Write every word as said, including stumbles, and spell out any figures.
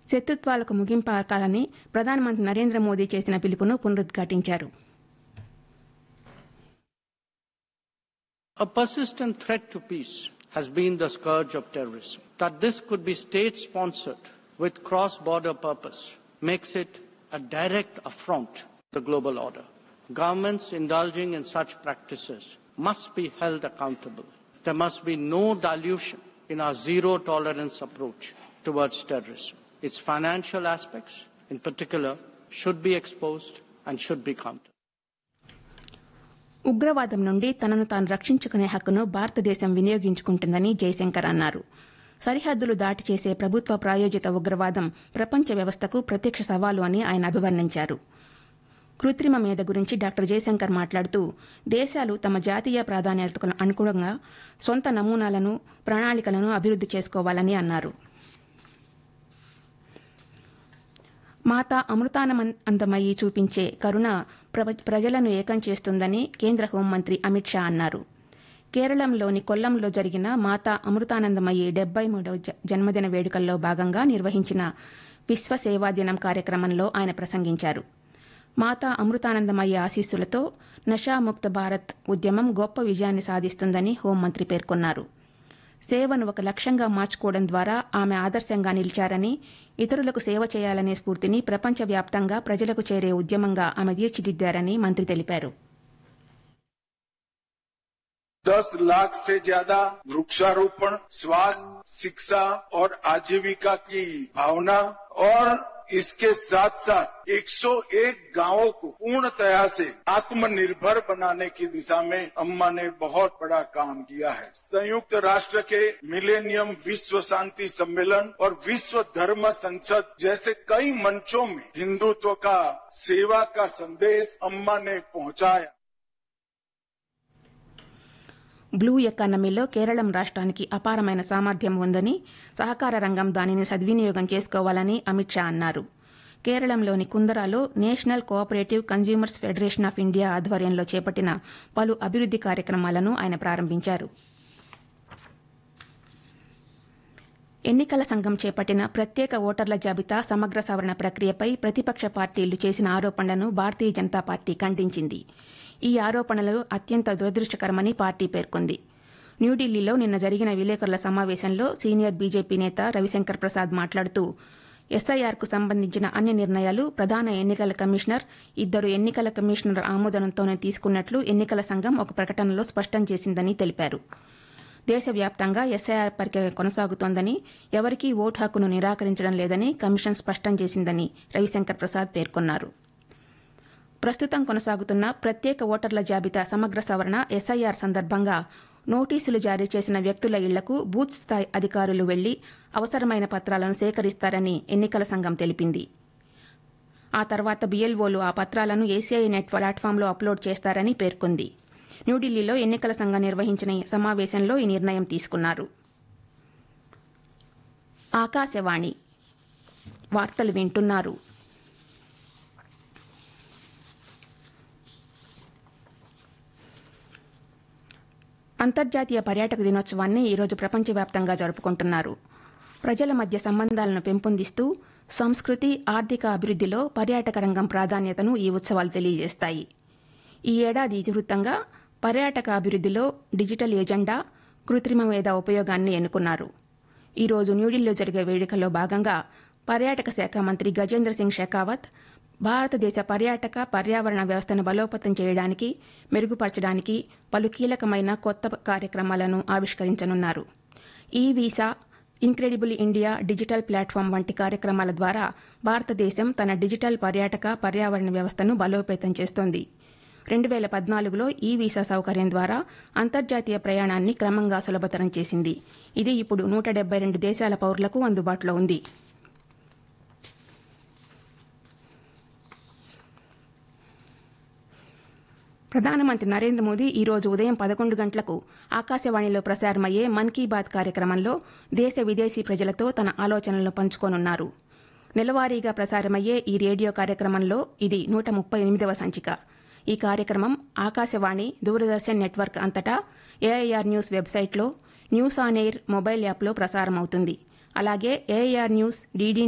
శత్రుత్వాలకు ముగింపు పలకాలని ప్రధానమంత్రి నరేంద్ర మోదీ చేసిన పిలుపును పునరుద్ఘాటించారు. A persistent threat to peace has been the scourge of terrorism. That this could be state-sponsored with cross-border purpose makes it a direct affront to the global order. Governments indulging in such practices must be held accountable. There must be no dilution in our zero-tolerance approach towards terrorism. Its financial aspects, in particular, should be exposed and should be countered. ఉగ్రవాదం నుండి తనను తాను రక్షించుకునే హక్కును భారతదేశం వినియోగించుకుంటుందని జయశంకర్ అన్నారు. సరిహద్దులు దాటి చేసే ప్రభుత్వ ప్రాయోజిత ఉగ్రవాదం ప్రపంచ వ్యవస్థకు ప్రత్యక్ష సవాలు అని ఆయన అభివర్ణించారు. కృత్రిమ మేధ గురించి డాక్టర్ జయశంకర్ మాట్లాడుతూ దేశాలు తమ జాతీయ ప్రాధాన్యతలకు అనుగుణంగా సొంత నమూనాలను, ప్రణాళికలను అభివృద్ది చేసుకోవాలని అన్నారు. మాతా అమృతానందమయి చూపించే కరుణ ప్రజలను ఏకం చేస్తుందని కేంద్ర హోంమంత్రి అమిత్ షా అన్నారు. కేరళంలోని కొల్లంలో జరిగిన మాతా అమృతానందమయి డెబ్బై మూడవ జన్మదిన వేడుకల్లో భాగంగా నిర్వహించిన విశ్వ సేవా దినం కార్యక్రమంలో ఆయన ప్రసంగించారు. మాతా అమృతానందమయి ఆశీస్సులతో నషాముక్త భారత్ ఉద్యమం గొప్ప విజయాన్ని సాధిస్తుందని హోంమంత్రి పేర్కొన్నారు. సేవను ఒక లక్ష్యంగా మార్చుకోవడం ద్వారా ఆమె ఆదర్శంగా నిలిచారని, ఇతరులకు సేవ చేయాలనే స్ఫూర్తిని ప్రపంచవ్యాప్తంగా ప్రజలకు చేరే ఉద్యమంగా ఆమె తీర్చిదిద్దారని మంత్రి తెలిపారు. दस लाख से ज्यादा वृक्षारोपण, स्वास्थ्य, शिक्षा और आजीविका की भावना और इसके साथ साथ एक सौ एक गांवों को पूर्णतया से आत्मनिर्भर बनाने की दिशा में अम्मा ने बहुत बड़ा काम किया है. संयुक्त राष्ट्र के मिलेनियम विश्व शांति सम्मेलन और विश्व धर्म संसद जैसे कई मंचों में हिंदुत्व का, सेवा का संदेश अम्मा ने पहुंचाया. బ్లూ ఎకానమీలో కేరళం రాష్ట్రానికి అపారమైన సామర్థ్యం ఉందని, సహకార రంగం దానిని సద్వినియోగం చేసుకోవాలని అమిత్ షా అన్నారు. కేరళంలోని కుందరాలో national cooperative consumers federation of India ఆధ్వర్యంలో చేపట్టిన పలు అభివృద్ది కార్యక్రమాలను ఆయన ప్రారంభించారు. ఎన్నికల సంఘం చేపట్టిన ప్రత్యేక ఓటర్ల జాబితా సమగ్ర సవరణ ప్రక్రియపై ప్రతిపక్ష పార్టీలు చేసిన ఆరోపణలను భారతీయ జనతా పార్టీ ఖండించింది. ఈ ఆరోపణలు అత్యంత దురదృష్టకరమని పార్టీ పేర్కొంది. న్యూఢిల్లీలో నిన్న జరిగిన విలేకరుల సమావేశంలో సీనియర్ బీజేపీ నేత రవిశంకర్ ప్రసాద్ మాట్లాడుతూ ఎస్ఐఆర్కు సంబంధించిన అన్ని నిర్ణయాలు ప్రధాన ఎన్నికల కమిషనర్, ఇద్దరు ఎన్నికల కమిషనర్ ఆమోదంతోనే తీసుకున్నట్లు ఎన్నికల సంఘం ఒక ప్రకటనలో స్పష్టం చేసిందని తెలిపారు. దేశవ్యాప్తంగా ఎస్ఐఆర్ ప్రక్రియ కొనసాగుతోందని, ఎవరికీ ఓటు హక్కును నిరాకరించడం లేదని కమిషన్ స్పష్టం చేసిందని రవిశంకర్ ప్రసాద్ పేర్కొన్నారు. ప్రస్తుతం కొనసాగుతున్న ప్రత్యేక ఓటర్ల జాబితా సమగ్ర సవరణ ఎస్ఐఆర్ సందర్భంగా నోటీసులు జారీ చేసిన వ్యక్తుల ఇళ్లకు బూత్ స్థాయి అధికారులు వెళ్లి అవసరమైన పత్రాలను సేకరిస్తారని ఎన్నికల సంఘం తెలిపింది. ఆ తర్వాత బీఎల్ఓలు ఆ పత్రాలను ఏసీఐ నెట్ ప్లాట్ఫామ్లో అప్లోడ్ చేస్తారని పేర్కొంది. న్యూఢిల్లీలో ఎన్నికల సంఘం నిర్వహించిన సమావేశంలో ఈ నిర్ణయం తీసుకున్నారు. ఆకాశవాణి వార్తలు వింటున్నారు. అంతర్జాతీయ పర్యాటక దినోత్సవాన్ని ఈరోజు ప్రపంచవ్యాప్తంగా జరుపుకుంటున్నారు. ప్రజల మధ్య సంబంధాలను పెంపొందిస్తూ సంస్కృతి, ఆర్థిక అభివృద్దిలో పర్యాటక రంగం ప్రాధాన్యతను ఈ ఉత్సవాలు తెలియజేస్తాయి. ఈ ఏడాది ఇతివృత్తంగా పర్యాటక అభివృద్దిలో డిజిటల్ ఎజెండా, కృత్రిమ మేధ ఉపయోగాన్ని ఎన్నుకున్నారు. ఈరోజు న్యూఢిల్లీలో జరిగే వేడుకల్లో భాగంగా పర్యాటక శాఖ మంత్రి గజేంద్ర సింగ్ షెకావత్ భారతదేశ పర్యాటక, పర్యావరణ వ్యవస్థను బలోపేతం చేయడానికి, మెరుగుపరచడానికి పలు కీలకమైన కొత్త కార్యక్రమాలను ఆవిష్కరించనున్నారు. ఈ visa, incredible India digital platform వంటి కార్యక్రమాల ద్వారా భారతదేశం తన డిజిటల్ పర్యాటక, పర్యావరణ వ్యవస్థను బలోపేతం చేస్తోంది. రెండు వేల పద్నాలుగులో ఈ వీసా సౌకర్యం ద్వారా అంతర్జాతీయ ప్రయాణాన్ని క్రమంగా సులభతరం చేసింది. ఇది ఇప్పుడు నూట డెబ్బై రెండు దేశాల పౌరులకు అందుబాటులో ఉంది. ప్రధానమంత్రి నరేంద్ర మోదీ ఈ రోజు ఉదయం పదకొండు గంటలకు ఆకాశవాణిలో ప్రసారమయ్యే మన్ కీ బాత్ కార్యక్రమంలో దేశ విదేశీ ప్రజలతో తన ఆలోచనలను పంచుకోనున్నారు. నెలవారీగా ప్రసారమయ్యే ఈ రేడియో కార్యక్రమంలో ఇది నూట ముప్పై ఎనిమిదవ సంచిక. ఈ కార్యక్రమం ఆకాశవాణి, దూరదర్శన్ నెట్వర్క్ అంతటా ఏఐఆర్ న్యూస్ వెబ్సైట్లో, న్యూస్ ఆన్ ఎయిర్ మొబైల్ యాప్లో ప్రసారమవుతుంది. అలాగే ఏఐఆర్ న్యూస్, డీడీ